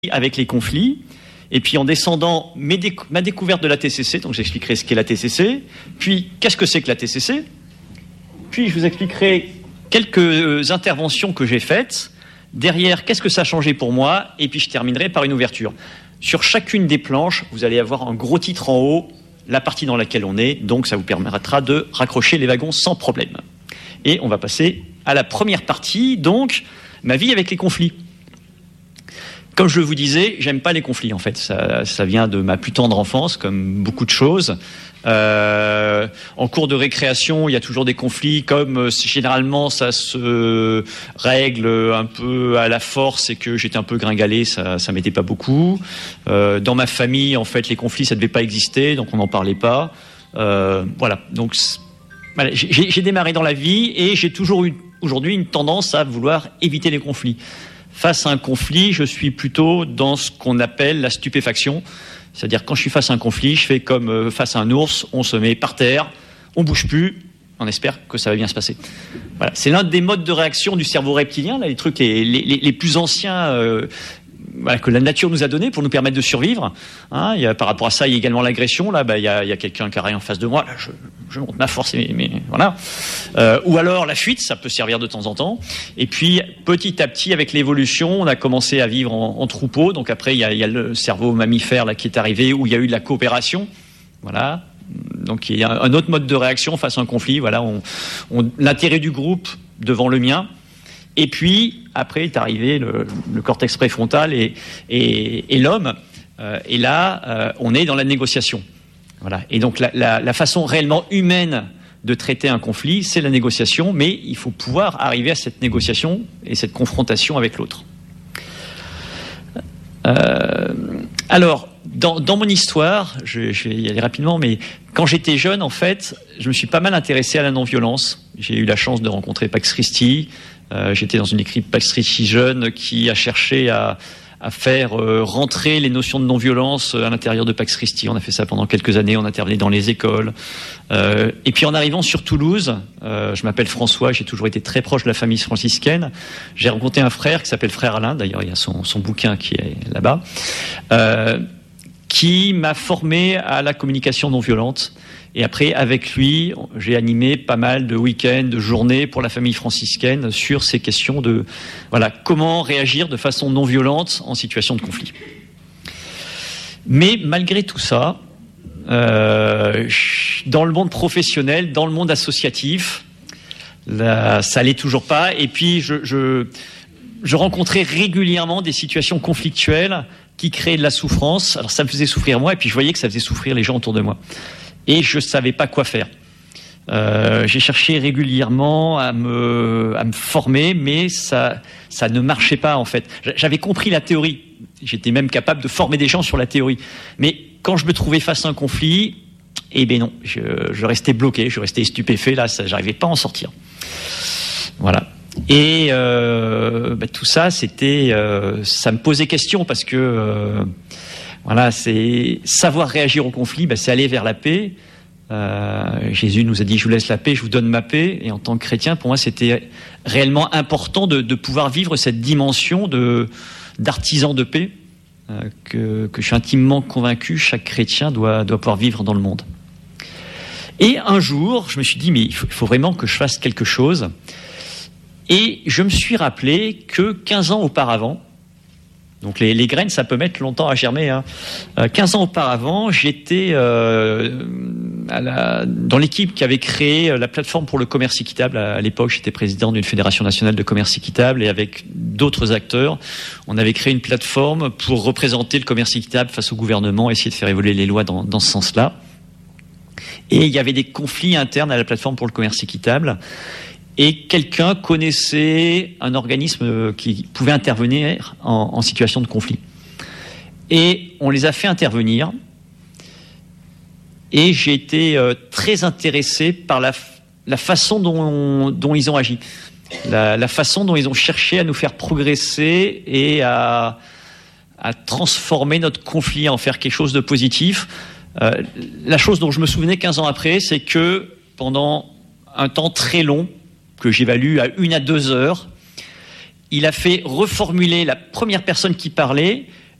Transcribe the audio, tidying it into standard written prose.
avec les conflits. Et puis en descendant, ma découverte de la TCC, donc j'expliquerai ce qu'est la TCC, puis qu'est-ce que c'est que la TCC, puis je vous expliquerai quelques interventions que j'ai faites, derrière qu'est-ce que ça a changé pour moi, et puis je terminerai par une ouverture. Sur chacune des planches, vous allez avoir un gros titre en haut, la partie dans laquelle on est, donc ça vous permettra de raccrocher les wagons sans problème. Et on va passer à la première partie, donc ma vie avec les conflits. Comme je vous disais, j'aime pas les conflits en fait. Ça vient de ma plus tendre enfance, comme beaucoup de choses. En cours de récréation, il y a toujours des conflits. Comme généralement ça se règle un peu à la force et que j'étais un peu gringalé, ça m'aidait pas beaucoup. Dans ma famille, en fait, les conflits ça devait pas exister, donc on n'en parlait pas. Voilà. Donc voilà, j'ai démarré dans la vie et j'ai toujours eu aujourd'hui une tendance à vouloir éviter les conflits. Face à un conflit, je suis plutôt dans ce qu'on appelle la stupéfaction. C'est-à-dire, quand je suis face à un conflit, je fais comme face à un ours, on se met par terre, on bouge plus, on espère que ça va bien se passer. Voilà. C'est l'un des modes de réaction du cerveau reptilien, là, les trucs les plus anciens voilà, que la nature nous a donné pour nous permettre de survivre. Hein, par rapport à ça, il y a également l'agression. Là, il y a quelqu'un qui arrive en face de moi. Là, je monte ma force, mais voilà. Ou alors la fuite, ça peut servir de temps en temps. Et puis, petit à petit, avec l'évolution, on a commencé à vivre en troupeau. Donc après, il y a le cerveau mammifère là qui est arrivé, où il y a eu de la coopération. Voilà. Donc il y a un autre mode de réaction face à un conflit. Voilà, l'intérêt du groupe devant le mien. Et puis, après est arrivé le cortex préfrontal et l'homme. Et là, on est dans la négociation. Voilà. Et donc, la façon réellement humaine de traiter un conflit, c'est la négociation, mais il faut pouvoir arriver à cette négociation et cette confrontation avec l'autre. Alors, dans mon histoire, je vais y aller rapidement, mais quand j'étais jeune, en fait, je me suis pas mal intéressé à la non-violence. J'ai eu la chance de rencontrer Pax Christi. J'étais dans une équipe Pax Christi jeune qui a cherché à faire rentrer les notions de non-violence à l'intérieur de Pax Christi. On a fait ça pendant quelques années, on intervenait dans les écoles. Et puis en arrivant sur Toulouse, je m'appelle François, j'ai toujours été très proche de la famille franciscaine. J'ai rencontré un frère qui s'appelle Frère Alain, d'ailleurs il y a son bouquin qui est là-bas, qui m'a formé à la communication non violente. Et après, avec lui, j'ai animé pas mal de week-ends, de journées pour la famille franciscaine sur ces questions de comment réagir de façon non violente en situation de conflit. Mais malgré tout ça, dans le monde professionnel, dans le monde associatif, là, ça allait toujours pas. Et puis, je rencontrais régulièrement des situations conflictuelles qui créaient de la souffrance. Alors, ça me faisait souffrir moi, et puis je voyais que ça faisait souffrir les gens autour de moi. Et je savais pas quoi faire. J'ai cherché régulièrement à me former, mais ça ne marchait pas en fait. J'avais compris la théorie. J'étais même capable de former des gens sur la théorie. Mais quand je me trouvais face à un conflit, eh ben non, je restais bloqué, je restais stupéfait. Là, j'arrivais pas à en sortir. Voilà. Et tout ça, c'était, ça me posait question parce que voilà, c'est savoir réagir au conflit, c'est aller vers la paix. Jésus nous a dit, je vous laisse la paix, je vous donne ma paix. Et en tant que chrétien, pour moi, c'était réellement important de pouvoir vivre cette dimension d'artisan de paix que je suis intimement convaincu, chaque chrétien doit pouvoir vivre dans le monde. Et un jour, je me suis dit, mais il faut vraiment que je fasse quelque chose. Et je me suis rappelé que 15 ans auparavant, donc les graines, ça peut mettre longtemps à germer. Hein. 15 ans auparavant, j'étais dans l'équipe qui avait créé la plateforme pour le commerce équitable. À l'époque, j'étais président d'une fédération nationale de commerce équitable et avec d'autres acteurs, on avait créé une plateforme pour représenter le commerce équitable face au gouvernement, essayer de faire évoluer les lois dans ce sens-là. Et il y avait des conflits internes à la plateforme pour le commerce équitable. Et quelqu'un connaissait un organisme qui pouvait intervenir en situation de conflit. Et on les a fait intervenir. Et j'ai été très intéressé par la façon dont ils ont agi. La façon dont ils ont cherché à nous faire progresser et à transformer notre conflit, à en faire quelque chose de positif. La chose dont je me souvenais 15 ans après, c'est que pendant un temps très long, que j'évalue à 1 à 2 heures, il a fait reformuler la première personne qui parlait